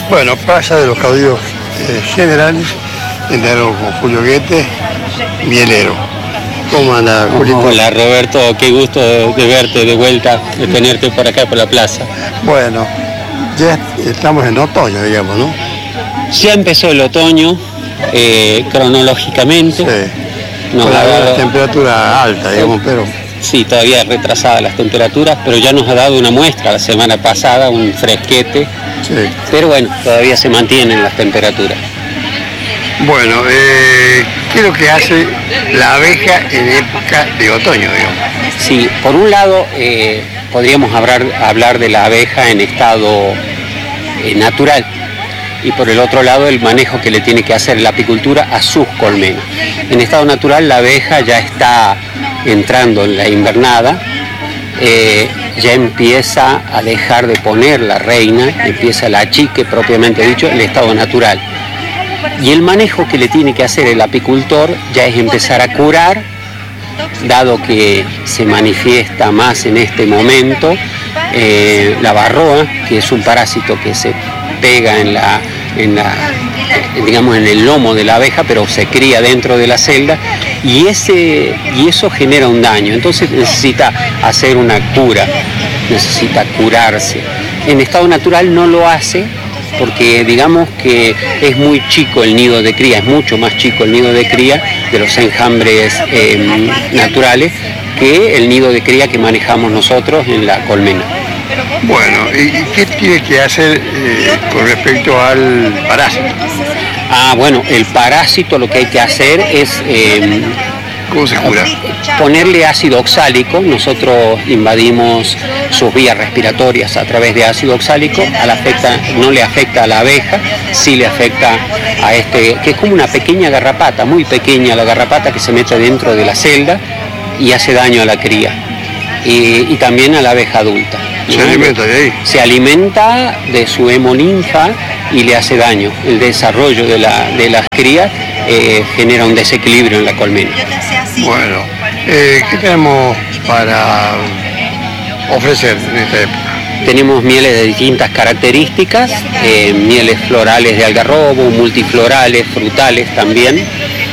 Bueno, Plaza de los Caudillos Generales, en diálogo con Julio Goethe, mielero. ¿Cómo anda, Julito? Hola, Roberto, qué gusto de verte de vuelta, de tenerte por acá, por la plaza. Bueno, ya estamos en otoño, digamos, ¿no? Ya empezó el otoño, cronológicamente. Sí. Con la temperatura alta, digamos, pero... Sí, todavía retrasadas las temperaturas, pero ya nos ha dado una muestra la semana pasada, un fresquete. Sí. Pero bueno, todavía se mantienen las temperaturas. Bueno, ¿qué es lo que hace la abeja en época de otoño, digamos? Sí, por un lado podríamos hablar de la abeja en estado natural, y por el otro lado el manejo que le tiene que hacer la apicultura a sus colmenas. En estado natural la abeja ya está entrando en la invernada, ya empieza a dejar de poner la reina, empieza la chique propiamente dicho, el estado natural. Y el manejo que le tiene que hacer el apicultor ya es empezar a curar, dado que se manifiesta más en este momento la varroa, que es un parásito que se pega digamos en el lomo de la abeja, pero se cría dentro de la celda, y eso genera un daño. Entonces necesita hacer una cura, necesita curarse. En estado natural no lo hace, porque digamos que es muy chico el nido de cría, es mucho más chico el nido de cría de los enjambres naturales que el nido de cría que manejamos nosotros en la colmena. Bueno, ¿y qué tiene que hacer con respecto al parásito? Bueno, el parásito lo que hay que hacer es... ¿Cómo se cura? Ponerle ácido oxálico. Nosotros invadimos sus vías respiratorias a través de ácido oxálico. No le afecta a la abeja, sí le afecta a que es como una pequeña garrapata, muy pequeña la garrapata que se mete dentro de la celda y hace daño a la cría. Y también a la abeja adulta. ¿Se alimenta de ahí? Se alimenta de su hemolinfa y le hace daño. El desarrollo de las crías genera un desequilibrio en la colmena. Bueno, ¿qué tenemos para ofrecer en esta época? Tenemos mieles de distintas características, mieles florales de algarrobo, multiflorales, frutales también.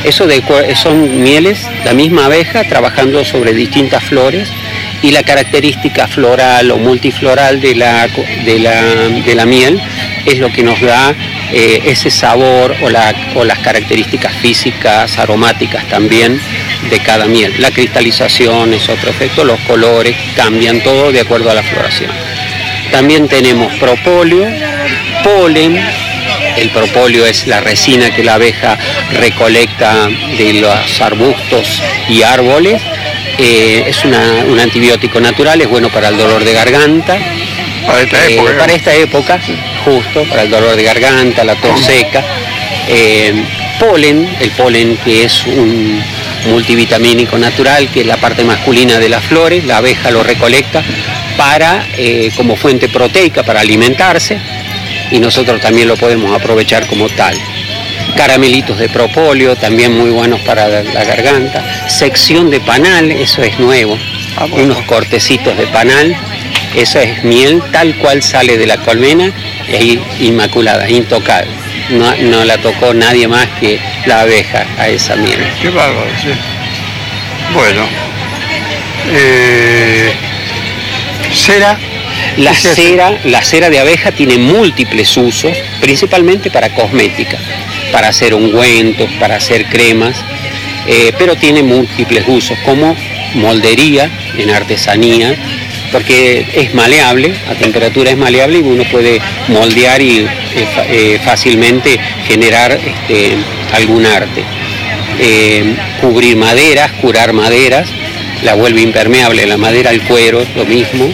Son mieles, la misma abeja trabajando sobre distintas flores, y la característica floral o multifloral de la miel es lo que nos da ese sabor o las características físicas, aromáticas también de cada miel. La cristalización es otro efecto, los colores cambian todo de acuerdo a la floración. También tenemos propóleo, polen. El propóleo es la resina que la abeja recolecta de los arbustos y árboles. Es un antibiótico natural, es bueno para el dolor de garganta. Para esta época, justo, para el dolor de garganta, la tos seca. Polen, el polen que es un multivitamínico natural, que es la parte masculina de las flores, la abeja lo recolecta como fuente proteica para alimentarse, y nosotros también lo podemos aprovechar como tal. Caramelitos de propóleo, también muy buenos para la garganta. Sección de panal, eso es nuevo. Unos cortecitos de panal, eso es miel tal cual sale de la colmena, es inmaculada, intocable. No la tocó nadie más que la abeja a esa miel. Qué bárbaro, sí. Bueno, cera. La cera de abeja tiene múltiples usos, principalmente para cosmética, para hacer ungüentos, para hacer cremas, pero tiene múltiples usos, como moldería en artesanía, porque es maleable, a temperatura es maleable, y uno puede moldear y fácilmente generar algún arte. Cubrir maderas, curar maderas, la vuelve impermeable la madera, el cuero, lo mismo.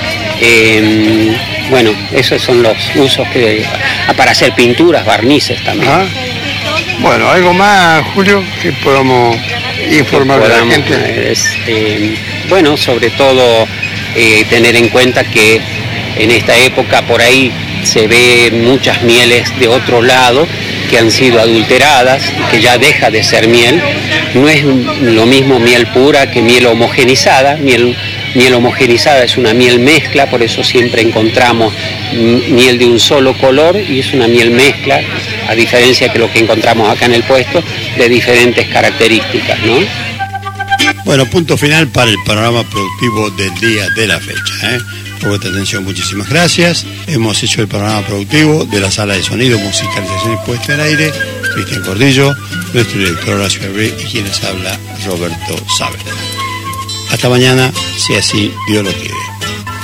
Bueno, esos son los usos para hacer pinturas, barnices también. Bueno, ¿algo más, Julio, que podamos informar a la gente? Bueno, sobre todo tener en cuenta que en esta época por ahí se ve muchas mieles de otro lado que han sido adulteradas, que ya deja de ser miel. No es lo mismo miel pura que miel homogenizada. Miel Miel homogenizada es una miel mezcla, por eso siempre encontramos miel de un solo color y es una miel mezcla, a diferencia que lo que encontramos acá en el puesto, de diferentes características, ¿no? Bueno, punto final para el panorama productivo del día de la fecha. Por vuestra atención, muchísimas gracias. Hemos hecho el panorama productivo de la sala de sonido, musicalización y puesta en aire. Cristian Cordillo, nuestro director Horacio Herré y quien les habla, Roberto Saavedra. Hasta mañana, si así Dios lo quiere.